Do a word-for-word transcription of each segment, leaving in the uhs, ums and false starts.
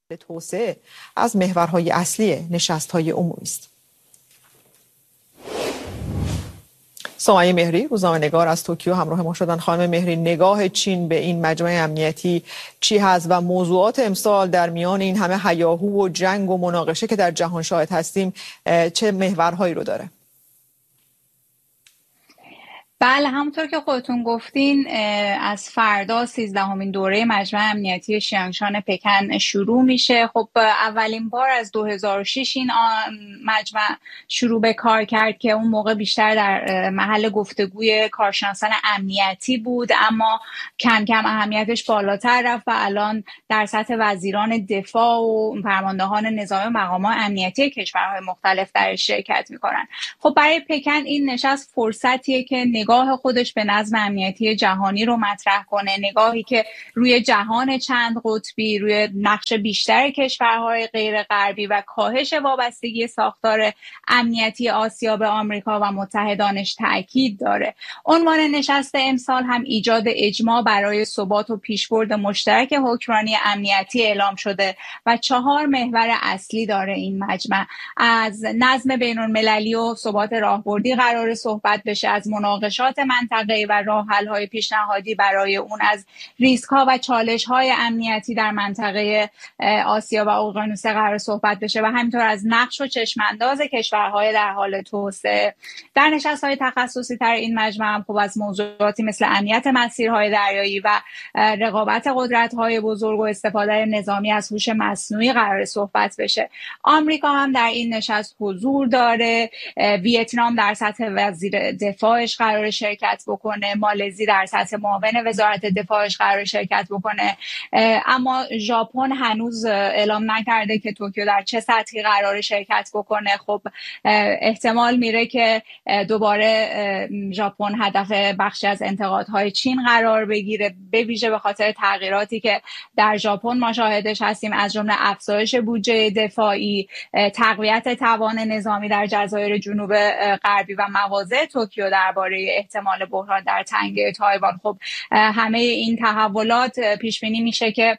توسعه از محورهای اصلی نشست‌های عمومی است. سمیه مهری، روزنامه‌نگار از توکیو همراه ما شدن. خانم مهری، نگاه چین به این مجمع امنیتی چی هست و موضوعات امسال در میان این همه هیاهو و جنگ و مناقشه که در جهان شاهد هستیم چه محورهایی رو داره؟ بله، همونطور که خودتون گفتین از فردا سیزدهمین دوره مجمع امنیتی شیانگشان پکن شروع میشه. خب اولین بار از دو هزار و شش این مجمع شروع به کار کرد که اون موقع بیشتر در محل گفتگوی کارشناسان امنیتی بود، اما کم کم اهمیتش بالاتر رفت و الان در سطح وزیران دفاع و فرماندهان نظامی و مقامات امنیتی کشورهای مختلف در شرکت میکنن. خب برای پکن این نشست فرصتیه که نگاه خودش به نظم امنیتی جهانی رو مطرح کنه، نگاهی که روی جهان چند قطبی، روی نقش بیشتر کشورهای غیر غربی و کاهش وابستگی ساختار امنیتی آسیا به آمریکا و متحدانش تاکید داره. عنوان نشست امسال هم ایجاد اجماع برای ثبات و پیشبرد مشترک حکمرانی امنیتی اعلام شده و چهار محور اصلی داره این مجمع. از نظم بین‌المللی و ثبات راهبردی قرار صحبت بشه، از مناقشات منطقه‌ای و راه حل‌های پیشنهادی برای اون، از ریسک‌ها و چالش‌های امنیتی در منطقه آسیا و اقیانوس قرار صحبت بشه و همینطور از نقش و چشم‌انداز کشورهای در حال توسعه. در نشست‌های تخصصی تر این مجمع هم خب از موضوعاتی مثل امنیت مسیرهای دریایی و رقابت قدرت‌های بزرگ و استفاده نظامی از هوش مصنوعی قرار صحبت بشه. آمریکا هم در این نشست حضور داره، ویتنام در سطح وزیر دفاعش قرار شرکت بکنه، مالزی در سطح معاون وزارت دفاعش قرار شرکت بکنه، اما ژاپن هنوز اعلام نکرده که توکیو در چه سطحی قرار شرکت بکنه. خب احتمال میره که دوباره ژاپن هدف بخشی از انتقادهای چین قرار بگیره، به ویژه به خاطر تغییراتی که در ژاپن ما شاهدش هستیم، از جمله افزایش بودجه دفاعی، تقویت توان نظامی در جزایر جنوب غربی و مواضع توکیو درباره احتمال بحران در تنگه تایوان. خب همه این تحولات پیش بینی میشه که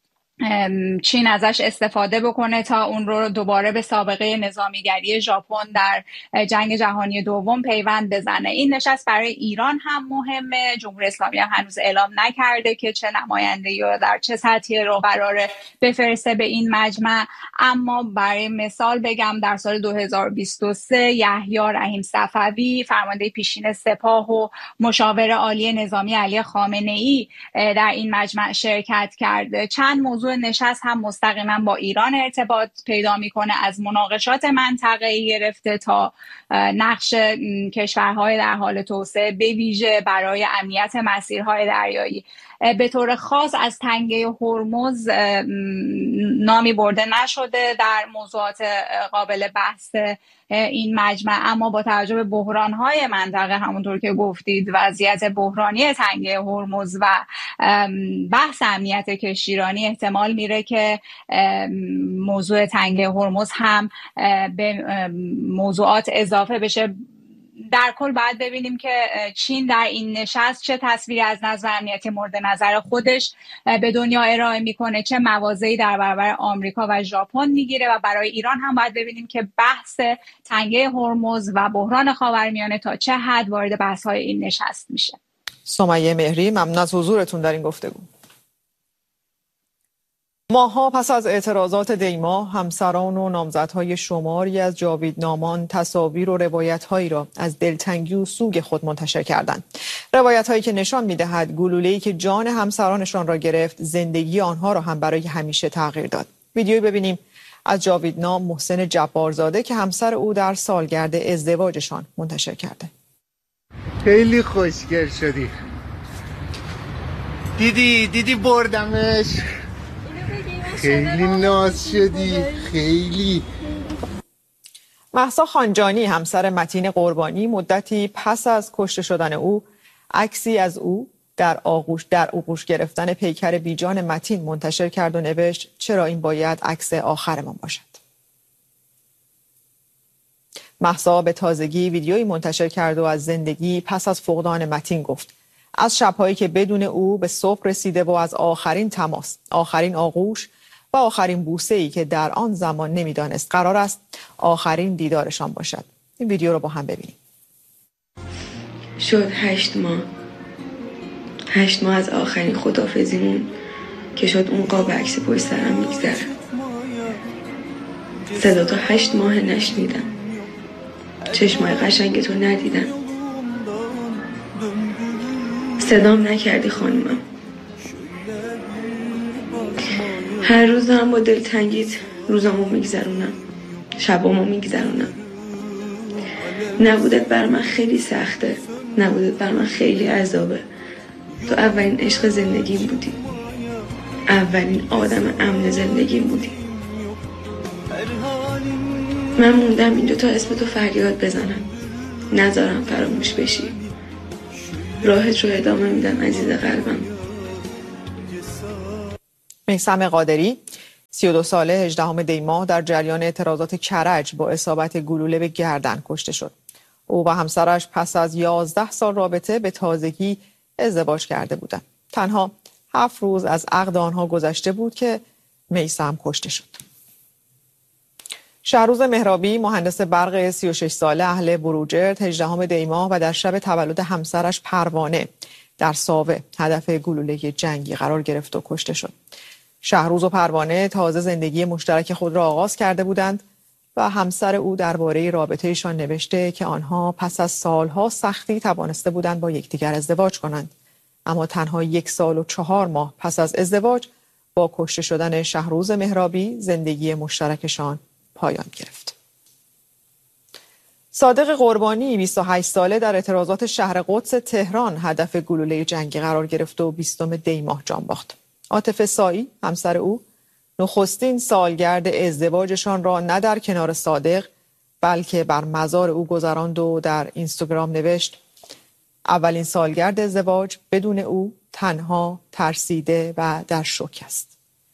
چین ازش استفاده بکنه تا اون رو دوباره به سابقه نظامیگری ژاپن در جنگ جهانی دوم پیوند بزنه. این نشست برای ایران هم مهمه. جمهوری اسلامی هم هنوز اعلام نکرده که چه نماینده‌ای یا در چه سطحی رو قراره بفرسته به این مجمع، اما برای مثال بگم در سال دو هزار و بیست و سه یحیی رحیم صفوی، فرمانده پیشین سپاه و مشاور عالی نظامی علی خامنه‌ای در این مجمع شرکت کرده. چند موضوع نشست هم مستقیما با ایران ارتباط پیدا میکنه، از مناقشات منطقه‌ای گرفته تا نقش کشورهای در حال توسعه به ویژه برای امنیت مسیرهای دریایی. به طور خاص از تنگه هرمز نامی برده نشده در موضوعات قابل بحث این مجمع، اما با توجه به بحران‌های منطقه، همونطور که گفتید، وضعیت بحرانی تنگه هرمز و بحث امنیت کشتیرانی، احتمال میره که موضوع تنگه هرمز هم به موضوعات اضافه بشه. در کل باید ببینیم که چین در این نشست چه تصویری از نظم امنیتی مورد نظر خودش به دنیا ارائه میکنه، چه مواضعی در برابر آمریکا و ژاپن میگیره، و برای ایران هم باید ببینیم که بحث تنگه هرمز و بحران خاورمیانه تا چه حد وارد بحث‌های این نشست میشه. سمیه مهری، ممنون از حضورتون در این گفتگو. ماه‌ها پس از اعتراضات دیما، همسران و نامزدهای شماری از جاویدنامان تصاویر و روایت‌هایی را از دلتنگی و سوگ خود منتشر کردند. روایت‌هایی که نشان می‌دهد گلوله‌ای که جان همسرانشان را گرفت، زندگی آنها را هم برای همیشه تغییر داد. ویدیویی ببینیم از جاویدنام محسن جبارزاده که همسر او در سالگرد ازدواجشان منتشر کرده. خیلی خوشگل شدی. دیدی دیدی بردمش. خیلی ناز شدی، خیلی. مهسا خانجانی، همسر متین قربانی، مدتی پس از کشته شدن او عکسی از او در آغوش در آغوش گرفتن پیکر بیجان متین منتشر کرد و نوشت چرا این باید عکس آخرمان باشد. مهسا به تازگی ویدیویی منتشر کرد و از زندگی پس از فقدان متین گفت. از شب‌هایی که بدون او به صبح رسیده و از آخرین تماس، آخرین آغوش و آخرین بوسه‌ای که در آن زمان نمیدانست قرار است آخرین دیدارشان باشد. این ویدیو رو با هم ببینیم. شد هشت ماه هشت ماه از آخرین خداحافظیمون که شد اون قاب عکس پشت سرم میگذره. صدا تا هشت ماه نشنیدم، چشمای قشنگ تو ندیدم، صدام نکردی خانومم. هر روز هم با دلتنگیت روزامو میگذرونم، شبامو میگذرونم. نبودت بر من خیلی سخته، نبودت بر من خیلی عذابه. تو اولین عشق زندگیم بودی، اولین آدم امن زندگیم بودی. من موندم اینجا تا اسم تو فریاد بزنم، نذارم فراموش بشی. راهت رو ادامه میدم عزیز قلبم. میثم قادری سی و دو ساله هجدهم دی ماه در جریان اعتراضات کرج با اصابت گلوله به گردن کشته شد. او و همسرش پس از یازده سال رابطه به تازگی ازدواج کرده بودند. تنها هفت روز از عقد آنها گذشته بود که میثم کشته شد. شهروز مهرابی مهندس برق سی و شش ساله اهل بروجرد هجدهم دی ماه و در شب تولد همسرش پروانه در ساوه هدف گلوله جنگی قرار گرفت و کشته شد. شهروز و پروانه تازه زندگی مشترک خود را آغاز کرده بودند و همسر او درباره رابطه‌شان نوشته که آنها پس از سالها سختی توانسته بودند با یکدیگر ازدواج کنند، اما تنها یک سال و چهار ماه پس از ازدواج با کشته شدن شهروز مهرابی زندگی مشترکشان پایان گرفت. صادق قربانی بیست و هشت ساله در اعتراضات شهر قدس تهران هدف گلوله جنگی قرار گرفت و بیستم دی ماه جان باخت. عاطفه سایی همسر او نخستین سالگرد ازدواجشان را نه در کنار صادق بلکه بر مزار او گذراند و در اینستاگرام نوشت: اولین سالگرد ازدواج بدون او تنها، ترسیده و در شوک است.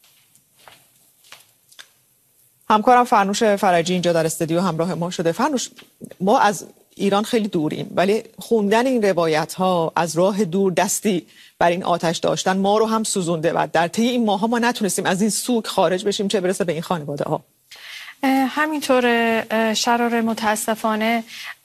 همکارم فرنوش فرجی اینجا در استودیو همراه ما شده. فرنوش، ما از ایران خیلی دوریم ولی خوندن این روایت ها از راه دور دستی بر این آتش داشتن ما رو هم سوزونده و در طی این ماها ما نتونستیم از این سوگ خارج بشیم، چه برسه به این خانواده ها. همینطور شرار، متاسفانه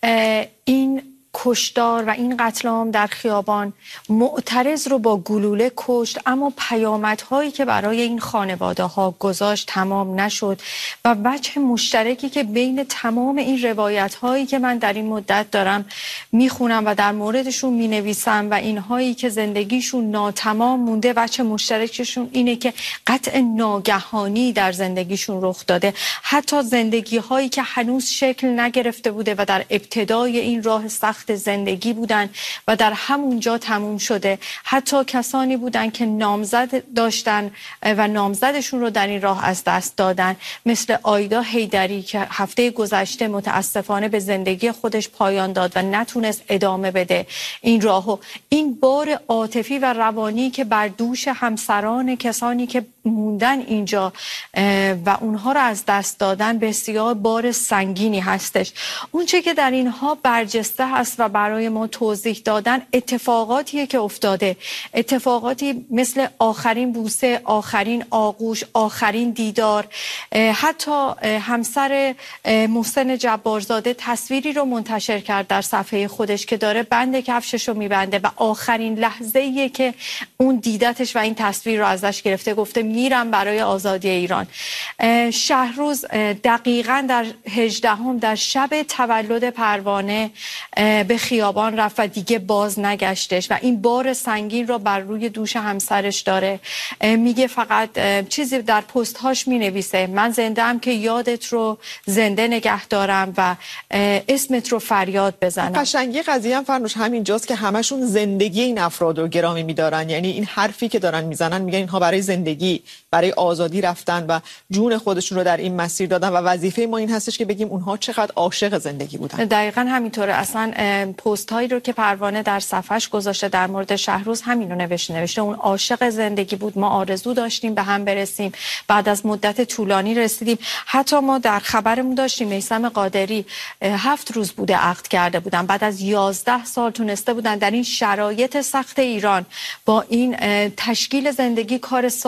این کشتار و این قتل عام در خیابان معترض رو با گلوله کشت، اما پیامدهایی که برای این خانواده ها گذاشت تمام نشد و وجه مشترکی که بین تمام این روایت هایی که من در این مدت دارم میخونم و در موردشون مینویسم و اینهایی که زندگیشون ناتمام مونده، وجه مشترکشون اینه که قطع ناگهانی در زندگیشون رخ داده. حتی زندگی هایی که هنوز شکل نگرفته بوده و در ابتدای این راه سخت زندگی بودن و در همونجا تموم شده. حتی کسانی بودن که نامزد داشتن و نامزدشون رو در این راه از دست دادن، مثل آیدا حیدری که هفته گذشته متاسفانه به زندگی خودش پایان داد و نتونست ادامه بده این راهو. این بار عاطفی و روانی که بر دوش همسران کسانی که موندن اینجا و اونها رو از دست دادن بسیار بار سنگینی هستش. اونچه که در اینها برجسته هست و برای ما توضیح دادن اتفاقاتیه که افتاده، اتفاقاتی مثل آخرین بوسه، آخرین آغوش، آخرین دیدار. حتی همسر محسن جبارزاده تصویری رو منتشر کرد در صفحه خودش که داره بند کفشش رو میبنده و آخرین لحظه‌ایه که اون دیدتش و این تصویر رو ازش گرفته، گفته میرم برای آزادی ایران. شهروز دقیقاً در هجدهم در شب تولد پروانه به خیابان رفت و دیگه باز نگشتش و این بار سنگین رو بر روی دوش همسرش داره. میگه فقط چیزی در پست هاش مینویسه: من زنده ام که یادت رو زنده نگه دارم و اسمت رو فریاد بزنم. قشنگی قضیه هم فرنوش همینجاست که همشون زندگی این افراد رو گرامی میدارن. یعنی این حرفی که دارن میزنن میگن اینها برای زندگی، برای آزادی رفتن و جون خودشون رو در این مسیر دادن و وظیفه ما این هستش که بگیم اونها چقدر عاشق زندگی بودن. دقیقاً همینطوره. اصلا پست هایی رو که پروانه در صفحش گذاشته در مورد شهروز همین رو نوشته نوشته اون عاشق زندگی بود، ما آرزو داشتیم به هم برسیم، بعد از مدت طولانی رسیدیم. حتی ما در خبرمون داشتیم میثم قادری هفت روز بوده عقد کرده بودن، بعد از یازده سال تونسته بودن در این شرایط سخت ایران با این تشکیل زندگی، کار ساده ای نبود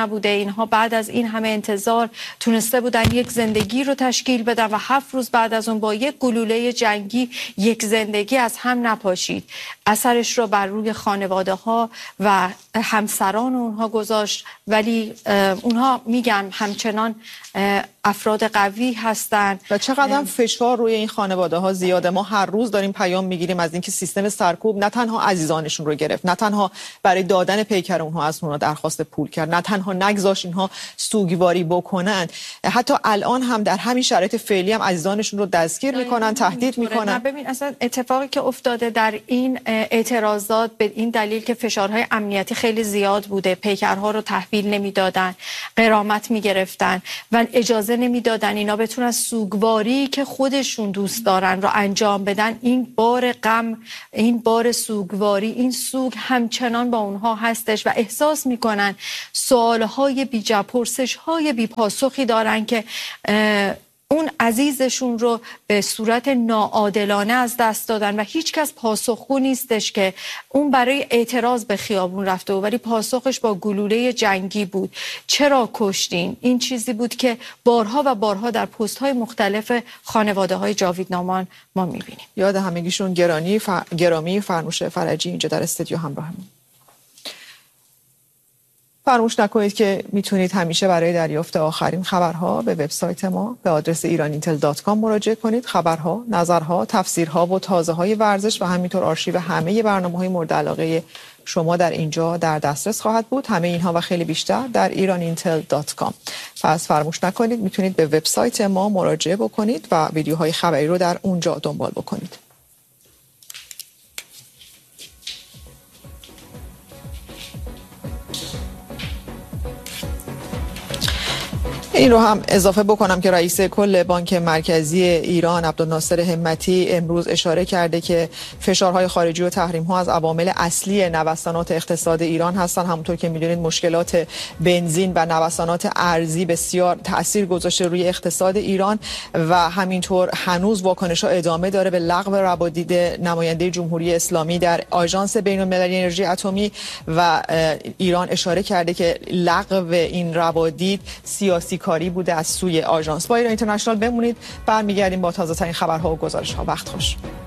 نبوده. اینها بعد از این همه انتظار تونسته بودن یک زندگی رو تشکیل بدن و هفت روز بعد از اون با یک گلوله جنگی یک زندگی از هم نپاشید. اثرش رو بر روی خانواده ها و همسران اونها گذاشت، ولی اونها میگن همچنان افراد قوی هستند. و چقدر فشار روی این خانواده ها زیاده. ما هر روز داریم پیام میگیریم از اینکه سیستم سرکوب نه تنها عزیزانشون رو گرفت، نه تنها برای دادن پیکر اونها از اونها درخواست پول کرد، نه تنها نگذاشت اینها سوگواری بکنن، حتی الان هم در همین شرایط فعلی هم عزیزانشون رو دستگیر میکنن، تهدید میکنن. ببین اصلا اتفاقی که افتاده در این اعتراضات به این دلیل که فشارهای امنیتی خیلی زیاد بوده، پیکرها رو تحویل نمیدادن، غرامت میگرفتن و اجازه نمیدادن اینا بتونن سوگواری که خودشون دوست دارن رو انجام بدن. این بار غم، این بار سوگواری، این سوگ همچنان با اونها هستش و احساس میکنن سوالهای بی جواب، پرسشهای بی پاسخی دارن که اون عزیزشون رو به صورت ناعادلانه از دست دادن و هیچ کس پاسخگو نیستش که اون برای اعتراض به خیابون رفته و ولی پاسخش با گلوله جنگی بود. چرا کشتین؟ این چیزی بود که بارها و بارها در پست‌های مختلف خانواده‌های جاوید نامان ما می‌بینیم. یاد همگیشون گرانی ف... گرامی فرنوش فرجی اینجا در استودیو همراهمون. فراموش نکنید که میتونید همیشه برای دریافت آخرین خبرها به وبسایت ما به آدرس ایران اینتل دات کام مراجعه کنید. خبرها، نظرها، تفسیرها و تازه‌های ورزش و همینطور آرشیو همه برنامه‌های مورد علاقه شما در اینجا در دسترس خواهد بود. همه اینها و خیلی بیشتر در ایران اینتل دات کام. پس فراموش نکنید میتونید به وبسایت ما مراجعه بکنید و ویدیوهای خبری رو در اونجا دنبال بکنید. این رو هم اضافه بکنم که رئیس کل بانک مرکزی ایران عبدالناصر همتی امروز اشاره کرده که فشارهای خارجی و تحریم‌ها از عوامل اصلی نوسانات اقتصاد ایران هستند. همونطور که می‌دونید مشکلات بنزین و نوسانات ارزی بسیار تأثیر گذاشته روی اقتصاد ایران و همینطور هنوز واکنش‌ها ادامه داره به لغو روادید نماینده جمهوری اسلامی در آژانس بین‌المللی انرژی اتمی و ایران اشاره کرده که لغو این روادید سیاسی کاری بوده از سوی آژانس. با ایران اینترنشنال بمونید، برمیگردیم با تازه ترین خبرها و گزارش‌ها. وقت خوش.